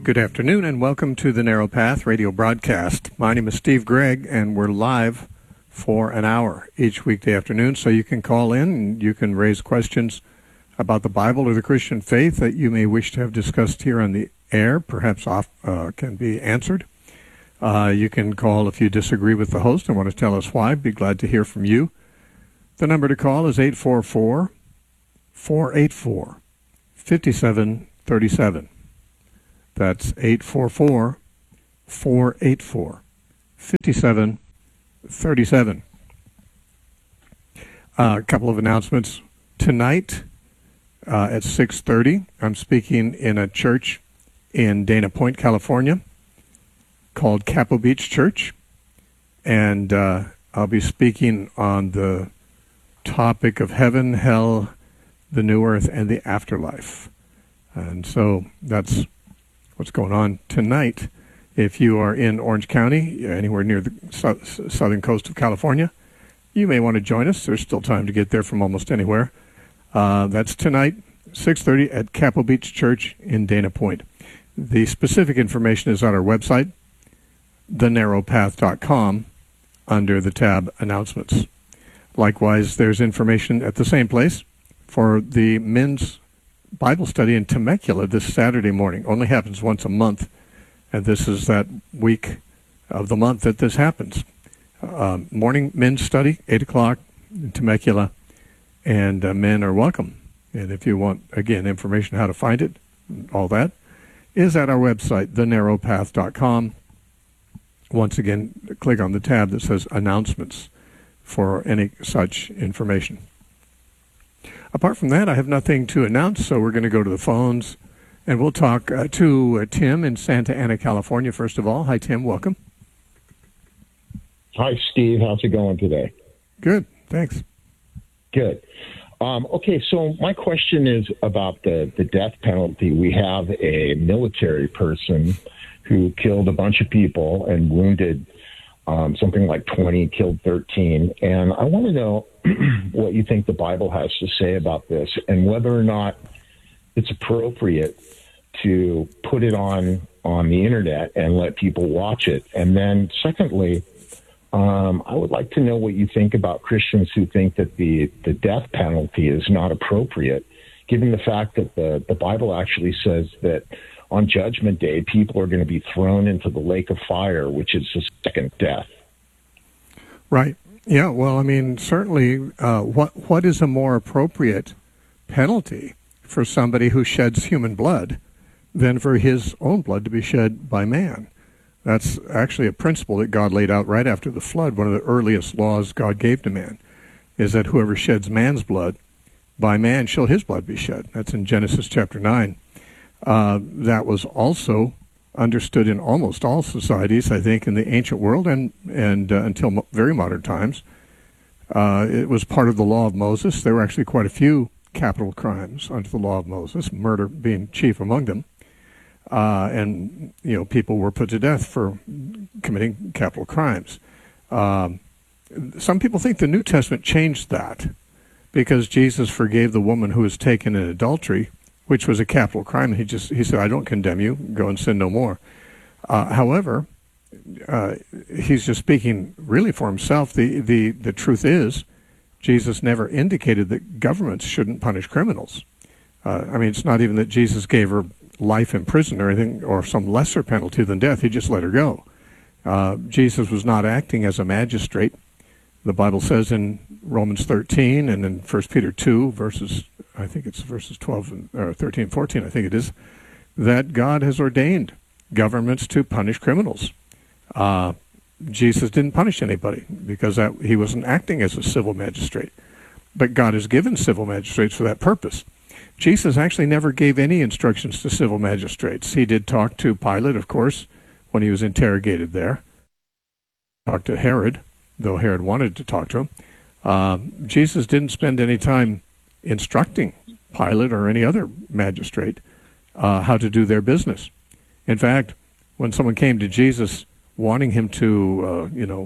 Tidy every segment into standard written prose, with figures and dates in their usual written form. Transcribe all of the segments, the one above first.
Good afternoon and welcome to the Narrow Path radio broadcast. My name is Steve Gregg and we're live for an hour each weekday afternoon, so you can call in and you can raise questions about the Bible or the Christian faith that you may wish to have discussed here on the air, perhaps can be answered. You can call if you disagree with the host and want to tell us why. Be glad to hear from you. The number to call is 844-484-5737. That's 844-484-5737. A couple of announcements. Tonight at 6:30, I'm speaking in a church in Dana Point, California, called Capitol Beach Church. And I'll be speaking on the topic of heaven, hell, the new earth, and the afterlife. And so that's what's going on tonight. If you are in Orange County, anywhere near the southern coast of California, you may want to join us. There's still time to get there from almost anywhere. That's tonight, 6:30 at Capitol Beach Church in Dana Point. The specific information is on our website, thenarrowpath.com, under the tab Announcements. Likewise, there's information at the same place for the men's Bible study in Temecula this Saturday morning. Only happens once a month, and this is that week of the month that this happens. Morning men's study, 8 o'clock in Temecula, and men are welcome. And if you want, again, information how to find it, all that, is at our website, thenarrowpath.com. Once again, click on the tab that says Announcements for any such information. Apart from that, I have nothing to announce, so we're going to go to the phones, and we'll talk to Tim in Santa Ana, California, first of all. Hi, Tim. Welcome. Hi, Steve. How's it going today? Good. Thanks. Good. Okay, so my question is about the death penalty. We have a military person who killed a bunch of people and wounded something like 20, killed 13. And I want to know what you think the Bible has to say about this and whether or not it's appropriate to put it on the internet and let people watch it. And then secondly, I would like to know what you think about Christians who think that the death penalty is not appropriate, given the fact that the Bible actually says that on Judgment Day, people are going to be thrown into the lake of fire, which is the second death. Right. Yeah, well, I mean, certainly, what is a more appropriate penalty for somebody who sheds human blood than for his own blood to be shed by man? That's actually a principle that God laid out right after the flood. One of the earliest laws God gave to man is that whoever sheds man's blood, by man shall his blood be shed. That's in Genesis chapter 9. That was also understood in almost all societies, I think, in the ancient world and until very modern times. It was part of the law of Moses. There were actually quite a few capital crimes under the law of Moses, murder being chief among them. And, people were put to death for committing capital crimes. Some people think the New Testament changed that because Jesus forgave the woman who was taken in adultery, which was a capital crime. And he said, I don't condemn you. Go and sin no more. However, he's just speaking really for himself. The truth is, Jesus never indicated that governments shouldn't punish criminals. It's not even that Jesus gave her life in prison or anything, or some lesser penalty than death. He just let her go. Jesus was not acting as a magistrate. The Bible says in Romans 13 and in 1 Peter 2, verses 12 and 13 and 14, I think it is, that God has ordained governments to punish criminals. Jesus didn't punish anybody because he wasn't acting as a civil magistrate. But God has given civil magistrates for that purpose. Jesus actually never gave any instructions to civil magistrates. He did talk to Pilate, of course, when he was interrogated there. Talked to Herod, though Herod wanted to talk to him. Jesus didn't spend any time instructing Pilate or any other magistrate how to do their business. In fact, when someone came to Jesus wanting him to,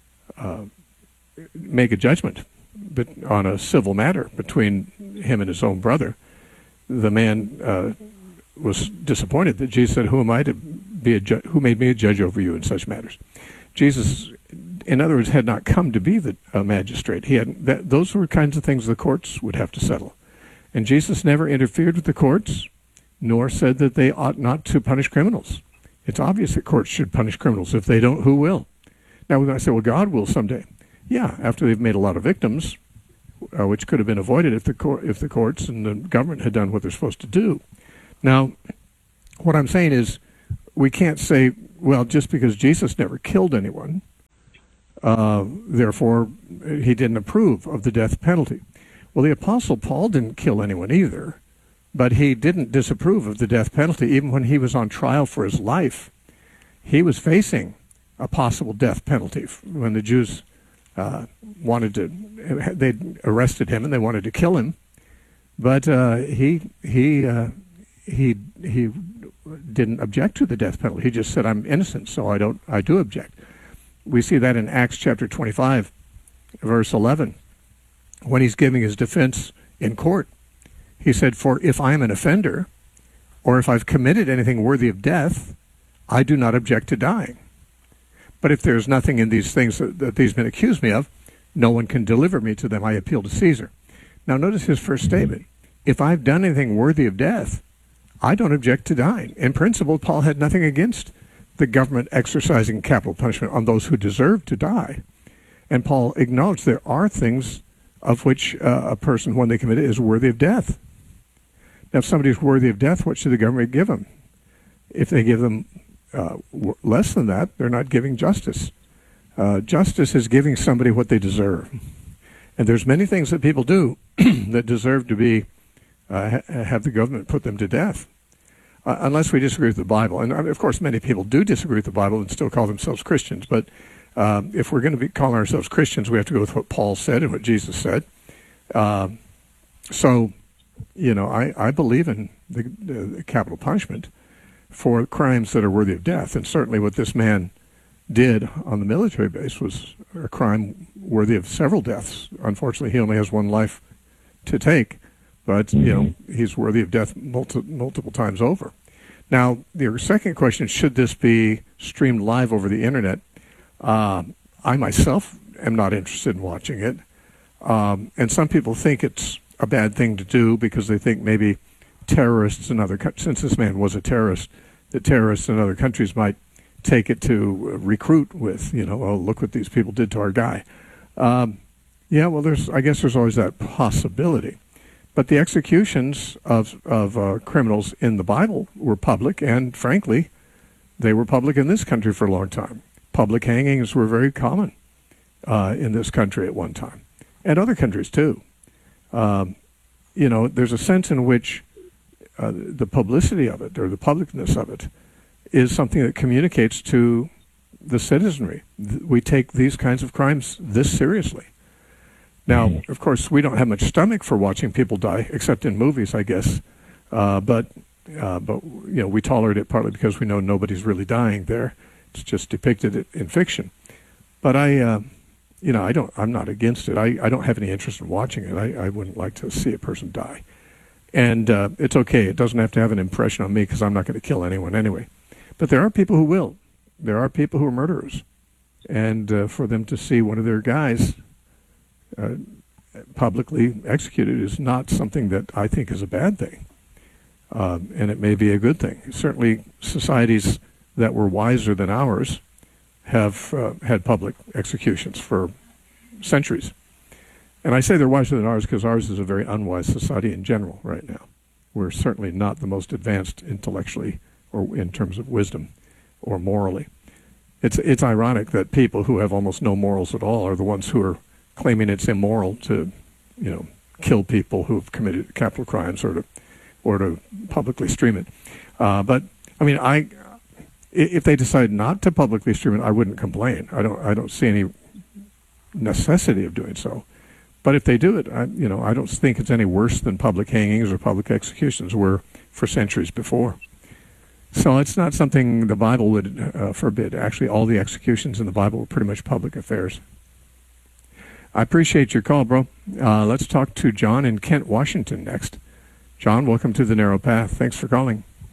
make a judgment on a civil matter between him and his own brother, the man was disappointed that Jesus said, "Who am I to be a judge? Who made me a judge over you in such matters?" Jesus, in other words, had not come to be a magistrate. He had those were kinds of things the courts would have to settle, and Jesus never interfered with the courts, nor said that they ought not to punish criminals. It's obvious that courts should punish criminals. If they don't, who will? Now, we're going to say, well, God will someday. Yeah, after they've made a lot of victims, which could have been avoided if the courts and the government had done what they're supposed to do. Now, what I'm saying is, we can't say, well, just because Jesus never killed anyone, therefore he didn't approve of the death penalty. Well, the Apostle Paul didn't kill anyone either, but he didn't disapprove of the death penalty. Even when he was on trial for his life, he was facing a possible death penalty when the Jews they'd arrested him and they wanted to kill him, but he didn't object to the death penalty. He just said, "I'm innocent, so I do object." We see that in Acts chapter 25, verse 11, when he's giving his defense in court. He said, "For if I am an offender, or if I've committed anything worthy of death, I do not object to dying. But if there is nothing in these things that these men accuse me of, no one can deliver me to them. I appeal to Caesar." Now notice his first statement. If I've done anything worthy of death, I don't object to dying. In principle, Paul had nothing against the government exercising capital punishment on those who deserve to die. And Paul acknowledged there are things of which a person, when they commit it, is worthy of death. Now, if somebody is worthy of death, what should the government give them? If they give them less than that, they're not giving justice. Justice is giving somebody what they deserve. And there's many things that people do that deserve to be have the government put them to death, unless we disagree with the Bible. And of course, many people do disagree with the Bible and still call themselves Christians. But if we're going to be calling ourselves Christians, we have to go with what Paul said and what Jesus said. So, I believe in the capital punishment for crimes that are worthy of death. And certainly what this man did on the military base was a crime worthy of several deaths. Unfortunately, he only has one life to take, but, he's worthy of death multiple times over. Now, your second question, should this be streamed live over the internet? I myself am not interested in watching it. And some people think it's a bad thing to do because they think maybe terrorists in other countries, since this man was a terrorist, the terrorists in other countries might take it to recruit with, oh, look what these people did to our guy. I guess there's always that possibility. But the executions of criminals in the Bible were public, and frankly, they were public in this country for a long time. Public hangings were very common in this country at one time, and other countries too. There's a sense in which the publicity of it, or the publicness of it, is something that communicates to the citizenry. We take these kinds of crimes this seriously. Now, of course, we don't have much stomach for watching people die, except in movies, I guess. But we tolerate it partly because we know nobody's really dying there. It's just depicted in fiction. But I'm not against it. I don't have any interest in watching it. I wouldn't like to see a person die. And it's okay. It doesn't have to have an impression on me because I'm not going to kill anyone anyway. But there are people who will. There are people who are murderers. And for them to see one of their guys publicly executed is not something that I think is a bad thing. And it may be a good thing. Certainly societies that were wiser than ours have had public executions for centuries. And I say they're wiser than ours because ours is a very unwise society in general right now. We're certainly not the most advanced intellectually or in terms of wisdom or morally. It's ironic that people who have almost no morals at all are the ones who are claiming it's immoral to, kill people who've committed capital crimes or to publicly stream it. But I mean, if they decide not to publicly stream it, I wouldn't complain. I don't see any necessity of doing so. But if they do it, I don't think it's any worse than public hangings or public executions were for centuries before. So it's not something the Bible would forbid. Actually, all the executions in the Bible were pretty much public affairs. I appreciate your call, bro. Let's talk to John in Kent, Washington next. John, welcome to The Narrow Path. Thanks for calling.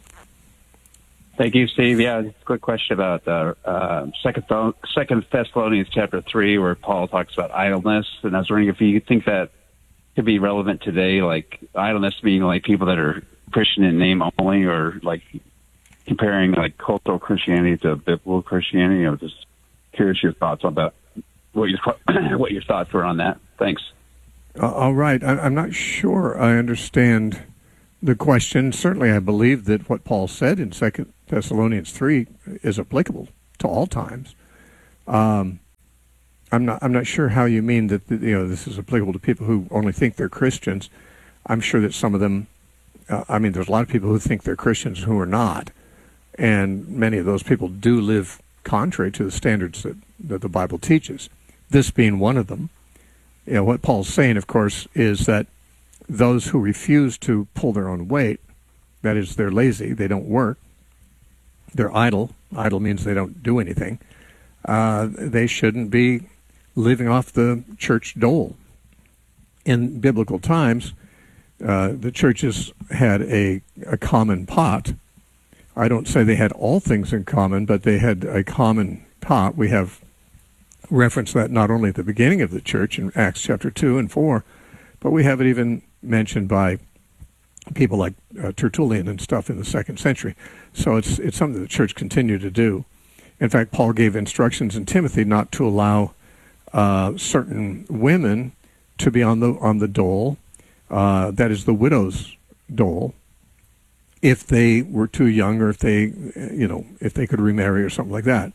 Thank you, Steve. Yeah, just a quick question about Second Thessalonians chapter 3, where Paul talks about idleness, and I was wondering if you think that could be relevant today, like idleness being like people that are Christian in name only, or like comparing like cultural Christianity to biblical Christianity. I was just curious your thoughts on that. What your thoughts were on that. Thanks. All right. I'm not sure I understand the question. Certainly, I believe that what Paul said in 2 Thessalonians 3 is applicable to all times. I'm not sure how you mean that this is applicable to people who only think they're Christians. I'm sure that some of them, there's a lot of people who think they're Christians who are not, and many of those people do live contrary to the standards that the Bible teaches. This being one of them. What Paul's saying, of course, is that those who refuse to pull their own weight, that is, they're lazy, they don't work, they're idle. Idle means they don't do anything. They shouldn't be living off the church dole. In biblical times, the churches had a common pot. I don't say they had all things in common, but they had a common pot. We have referenced that not only at the beginning of the church in Acts chapter 2 and 4, but we have it even mentioned by people like Tertullian and stuff in the 2nd century. So it's something the church continued to do. In fact, Paul gave instructions in Timothy not to allow certain women to be on the dole, that is the widow's dole, if they were too young, or if they could remarry or something like that.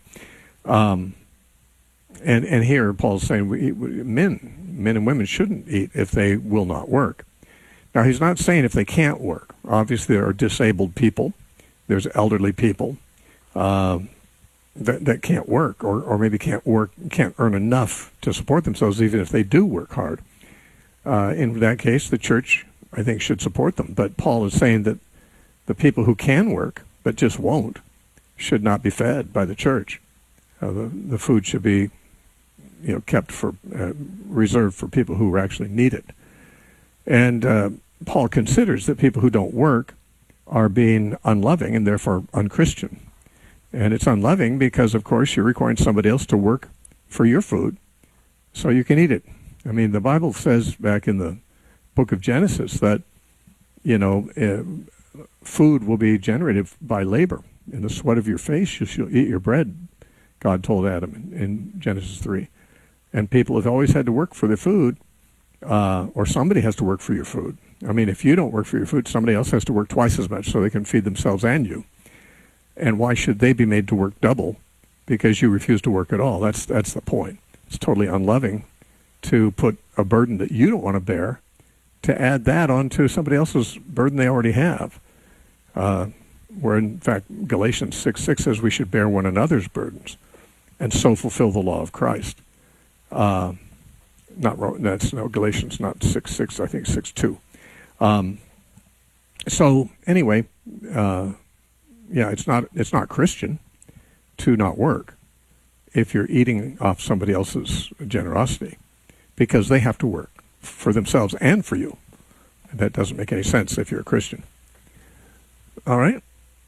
And here Paul's saying men and women shouldn't eat if they will not work. Now, he's not saying if they can't work. Obviously, there are disabled people. There's elderly people that can't work, or maybe can't earn enough to support themselves, even if they do work hard. In that case, the church, I think, should support them. But Paul is saying that the people who can work but just won't should not be fed by the church. The food should be kept for reserved for people who actually need it. And Paul considers that people who don't work are being unloving and therefore unchristian. And it's unloving because, of course, you're requiring somebody else to work for your food so you can eat it. I mean, the Bible says back in the book of Genesis that, food will be generated by labor. In the sweat of your face you shall eat your bread, God told Adam in Genesis 3. And people have always had to work for their food, or somebody has to work for your food. I mean, if you don't work for your food, somebody else has to work twice as much so they can feed themselves and you. And why should they be made to work double because you refuse to work at all? That's the point. It's totally unloving to put a burden that you don't want to bear, to add that onto somebody else's burden they already have. Where, in fact, Galatians 6:6 says we should bear one another's burdens and so fulfill the law of Christ. Galatians, not 6:6, I think 6:2. So anyway, it's not Christian to not work if you're eating off somebody else's generosity, because they have to work for themselves and for you. And that doesn't make any sense if you're a Christian. All right.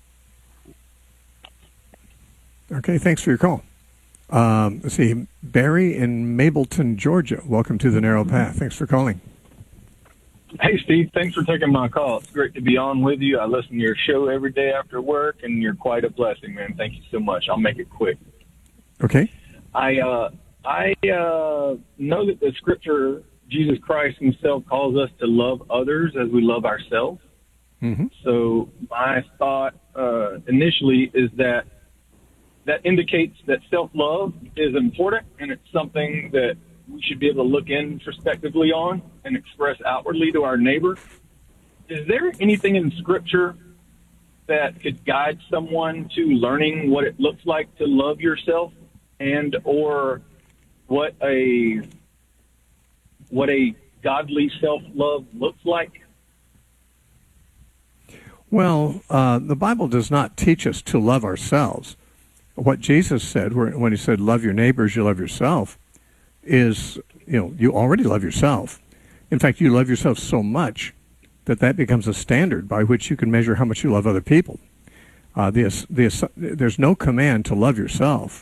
Okay, thanks for your call. Let's see, Barry in Mableton, Georgia. Welcome to the Narrow Path. Thanks for calling. Hey, Steve. Thanks for taking my call. It's great to be on with you. I listen to your show every day after work, and you're quite a blessing, man. Thank you so much. I'll make it quick. Okay. I know that the Scripture, Jesus Christ himself calls us to love others as we love ourselves. Mm-hmm. So my thought initially is that indicates that self-love is important, and it's something that we should be able to look introspectively on and express outwardly to our neighbor. Is there anything in Scripture that could guide someone to learning what it looks like to love yourself, and or what a godly self-love looks like? Well, the Bible does not teach us to love ourselves. What Jesus said when he said, love your neighbors, you love yourself, is, you already love yourself. In fact, you love yourself so much that becomes a standard by which you can measure how much you love other people. There's no command to love yourself.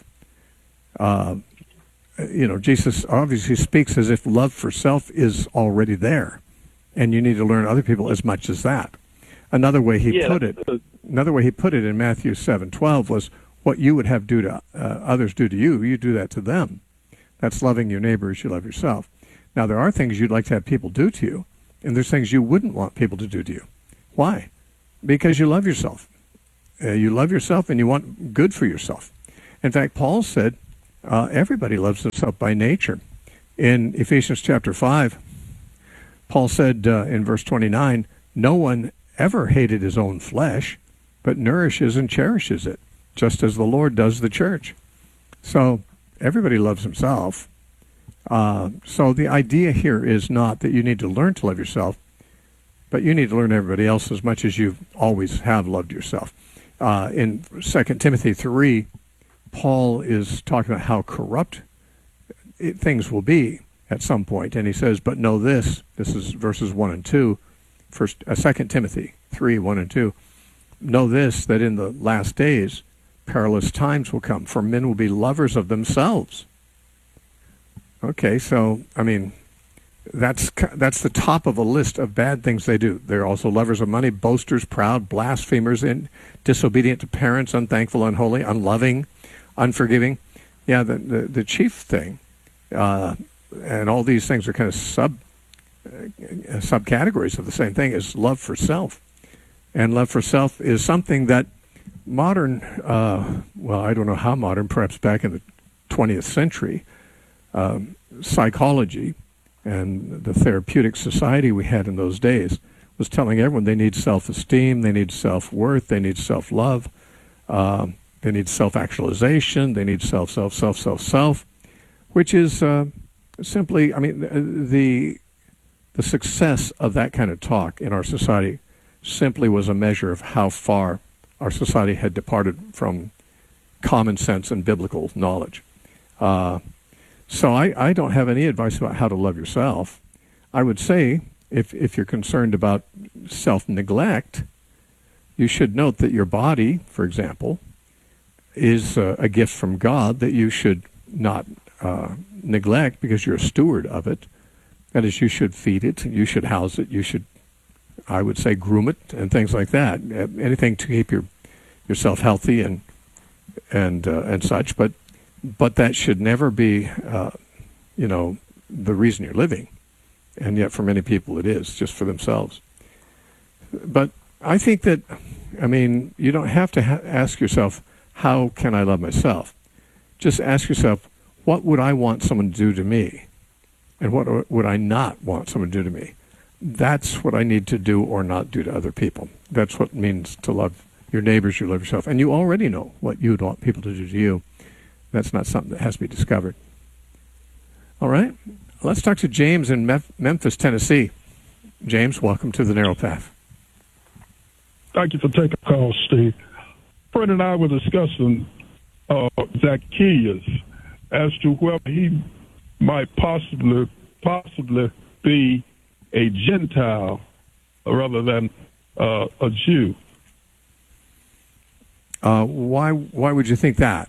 Jesus obviously speaks as if love for self is already there, and you need to learn other people as much as that. Another way he put it in Matthew 7:12 was, what you would have others do to you, you do that to them. That's loving your neighbor as you love yourself. Now, there are things you'd like to have people do to you, and there's things you wouldn't want people to do to you. Why? Because you love yourself. You love yourself, and you want good for yourself. In fact, Paul said everybody loves himself by nature. In Ephesians chapter 5, Paul said in verse 29, no one ever hated his own flesh, but nourishes and cherishes it, just as the Lord does the church. So everybody loves himself. So the idea here is not that you need to learn to love yourself, but you need to learn everybody else as much as you always have loved yourself. In 2 Timothy 3, Paul is talking about how corrupt things will be at some point, and he says, but know this is verses 1 and 2, 2 Timothy 3, 1 and 2, know this, that in the last days perilous times will come, for men will be lovers of themselves. Okay, so, that's the top of a list of bad things they do. They're also lovers of money, boasters, proud, blasphemers, disobedient to parents, unthankful, unholy, unloving, unforgiving. Yeah, the chief thing, and all these things are kind of subcategories of the same thing, is love for self. And love for self is something that modern, I don't know how modern, perhaps back in the 20th century, psychology and the therapeutic society we had in those days was telling everyone they need self-esteem, they need self-worth, they need self-love, they need self-actualization, they need self, which is simply, the success of that kind of talk in our society simply was a measure of how far our society had departed from common sense and biblical knowledge. So I don't have any advice about how to love yourself. I would say, if you're concerned about self-neglect, you should note that your body, for example, is a gift from God that you should not neglect because you're a steward of it. That is, you should feed it, you should house it, you should, I would say, groom it and things like that. Anything to keep yourself healthy and such. But that should never be, the reason you're living. And yet for many people it is, just for themselves. But I think that, you don't have to ask yourself, how can I love myself? Just ask yourself, what would I want someone to do to me? And what would I not want someone to do to me? That's what I need to do or not do to other people. That's what it means to love your neighbors, you love yourself. And you already know what you'd want people to do to you. That's not something that has to be discovered. All right. Let's talk to James in Memphis, Tennessee. James, welcome to the Narrow Path. Thank you for taking the call, Steve. Fred and I were discussing Zacchaeus as to whether he might possibly be a Gentile rather than a Jew. Why would you think that?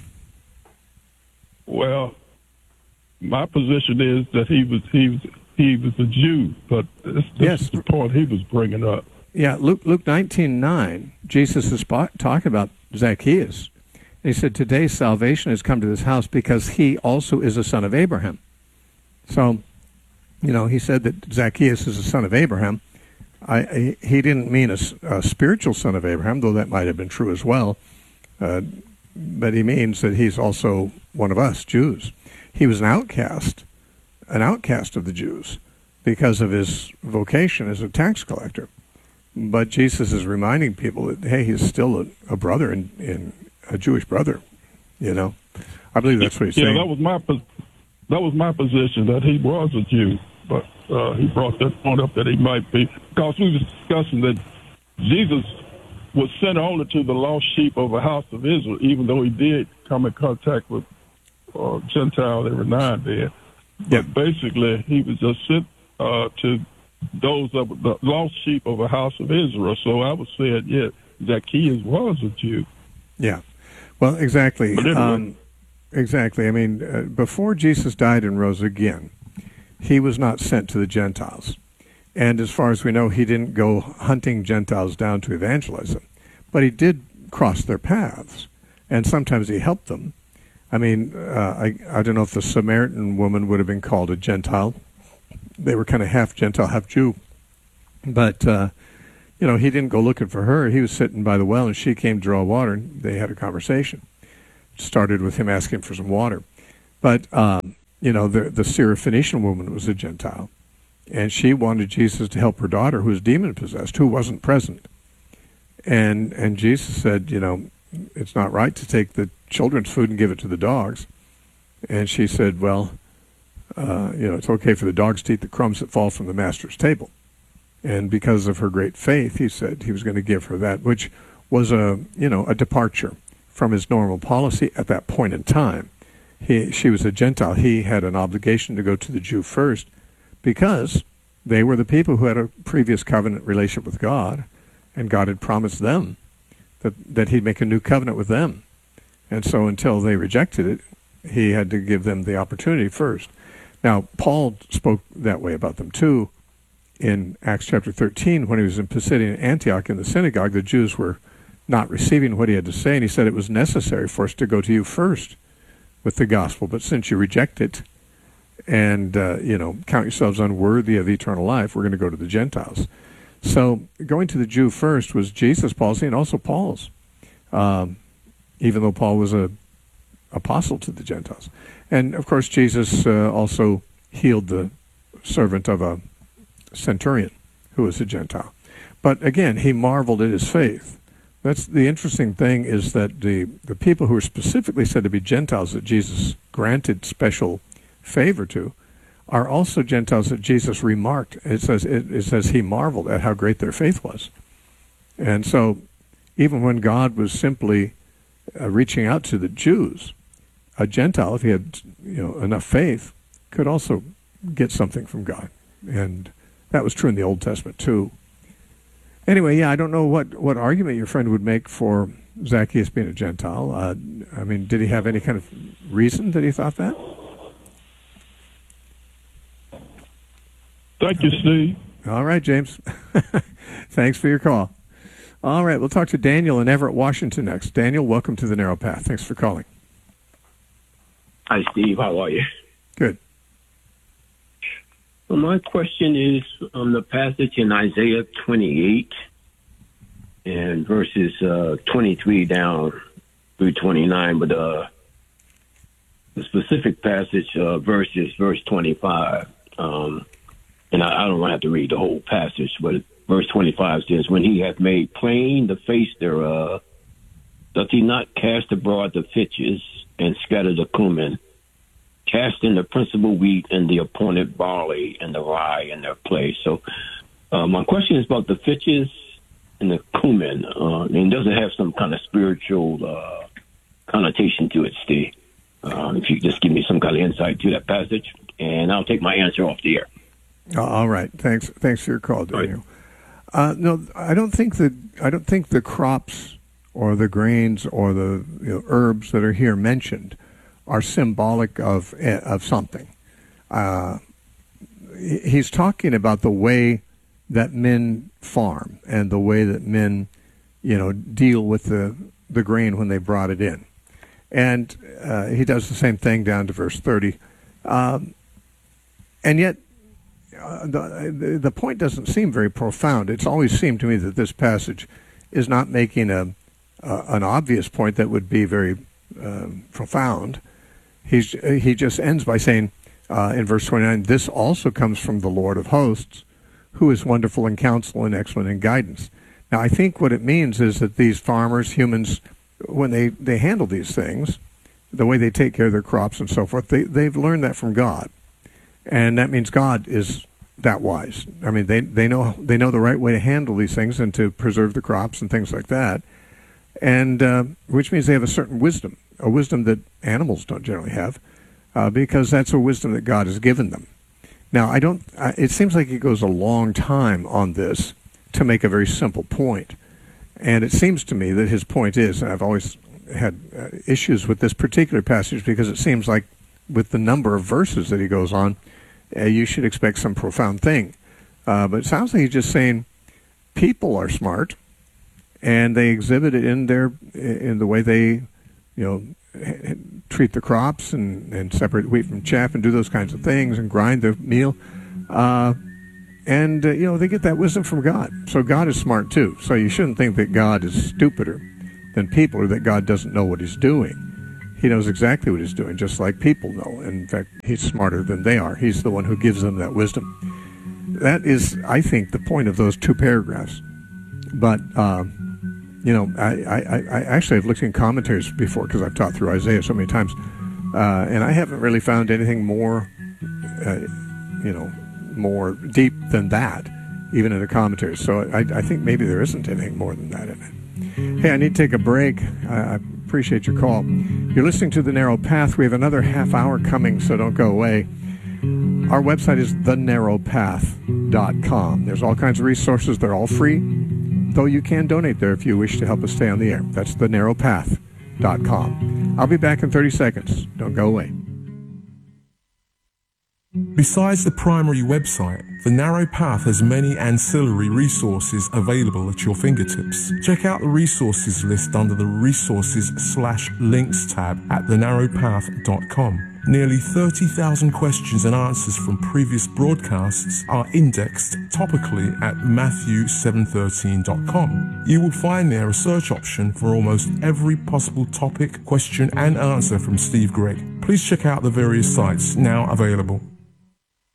Well, my position is that he was a Jew, but this is the point he was bringing up. Yeah, Luke 19:9, Jesus is talking about Zacchaeus. He said, today salvation has come to this house because he also is a son of Abraham. So, he said that Zacchaeus is a son of Abraham. He didn't mean a spiritual son of Abraham, though that might have been true as well. But he means that he's also one of us, Jews. He was an outcast of the Jews because of his vocation as a tax collector. But Jesus is reminding people that, hey, he's still a brother in a Jewish brother. I believe that's what he's saying. That was my position, that he was a Jew, but he brought that point up that he might be, because we were discussing that Jesus was sent only to the lost sheep of the house of Israel, even though he did come in contact with Gentiles every now and then. Yeah. But basically, he was just sent to those of the lost sheep of the house of Israel. So I was saying, Zacchaeus was a Jew. Yeah. Well, exactly. But anyway. Exactly. I mean, before Jesus died and rose again, he was not sent to the Gentiles. And as far as we know, he didn't go hunting Gentiles down to evangelize them. But he did cross their paths, and sometimes he helped them. I mean, I don't know if the Samaritan woman would have been called a Gentile. They were kind of half Gentile, half Jew. But, he didn't go looking for her. He was sitting by the well, and she came to draw water, and they had a conversation. It started with him asking for some water. But, the Syrophoenician woman was a Gentile, and she wanted Jesus to help her daughter, who was demon-possessed, who wasn't present. And Jesus said, it's not right to take the children's food and give it to the dogs. And she said, well, it's okay for the dogs to eat the crumbs that fall from the master's table. And because of her great faith, he said he was going to give her that, which was a departure from his normal policy at that point in time. She was a Gentile. He had an obligation to go to the Jew first because they were the people who had a previous covenant relationship with God, and God had promised them that he'd make a new covenant with them. And so until they rejected it, he had to give them the opportunity first. Now, Paul spoke that way about them too. In Acts chapter 13, when he was in Pisidian Antioch in the synagogue, the Jews were not receiving what he had to say, and he said it was necessary for us to go to you first with the gospel. But since you reject it and, count yourselves unworthy of eternal life, we're going to go to the Gentiles. So going to the Jew first was Jesus' policy and also Paul's, even though Paul was an apostle to the Gentiles. And, of course, Jesus also healed the servant of a centurion who was a Gentile. But, again, he marveled at his faith. That's the interesting thing, is that the people who are specifically said to be Gentiles that Jesus granted special favor to are also Gentiles that Jesus remarked. It says he marveled at how great their faith was. And so even when God was simply reaching out to the Jews, a Gentile, if he had enough faith, could also get something from God. And that was true in the Old Testament too. Anyway, I don't know what argument your friend would make for Zacchaeus being a Gentile. Did he have any kind of reason that he thought that? Thank you, Steve. All right, James. Thanks for your call. All right, we'll talk to Daniel in Everett, Washington next. Daniel, welcome to the Narrow Path. Thanks for calling. Hi, Steve. How are you? Good. Well, my question is on the passage in Isaiah 28 and verses 23 down through 29, but the specific passage verse is verse 25. And I don't have to read the whole passage, but verse 25 says, when he hath made plain the face thereof, doth he not cast abroad the fitches and scatter the cumin, casting the principal wheat and the appointed barley and the rye in their place? So my question is about the fitches and the cumin. And does it have some kind of spiritual connotation to it, Steve? If you just give me some kind of insight to that passage, and I'll take my answer off the air. All right. Thanks for your call, Daniel. No, I don't think the crops or the grains or the herbs that are here mentioned are symbolic of something. He's talking about the way that men farm and the way that men, deal with the grain when they brought it in. And he does the same thing down to verse 30. And yet, the point doesn't seem very profound. It's always seemed to me that this passage is not making an obvious point that would be very profound. He just ends by saying in verse 29, this also comes from the Lord of hosts, who is wonderful in counsel and excellent in guidance. Now, I think what it means is that these farmers, humans, when they handle these things, the way they take care of their crops and so forth, they've learned that from God. And that means God is that wise. I mean, they know the right way to handle these things and to preserve the crops and things like that. And which means they have a certain wisdom, a wisdom that animals don't generally have, because that's a wisdom that God has given them. Now, it seems like he goes a long time on this to make a very simple point. And it seems to me that his point is, and I've always had issues with this particular passage because it seems like with the number of verses that he goes on, you should expect some profound thing. But it sounds like he's just saying people are smart, and they exhibit it in the way they, treat the crops and separate wheat from chaff and do those kinds of things and grind the meal. They get that wisdom from God. So God is smart too. So you shouldn't think that God is stupider than people or that God doesn't know what he's doing. He knows exactly what he's doing, just like people know. And in fact, he's smarter than they are. He's the one who gives them that wisdom. That is, I think, the point of those 2 paragraphs. But, I actually have looked in commentaries before because I've taught through Isaiah so many times. And I haven't really found anything more, more deep than that, even in the commentaries. So I think maybe there isn't anything more than that in it. Hey, I need to take a break. I appreciate your call. You're listening to The Narrow Path. We have another half hour coming, so don't go away. Our website is thenarrowpath.com. There's all kinds of resources. They're all free, though you can donate there if you wish to help us stay on the air. That's thenarrowpath.com. I'll be back in 30 seconds. Don't go away. Besides the primary website, The Narrow Path has many ancillary resources available at your fingertips. Check out the resources list under the Resources/Links tab at thenarrowpath.com. Nearly 30,000 questions and answers from previous broadcasts are indexed topically at Matthew713.com. You will find there a search option for almost every possible topic, question, and answer from Steve Gregg. Please check out the various sites now available.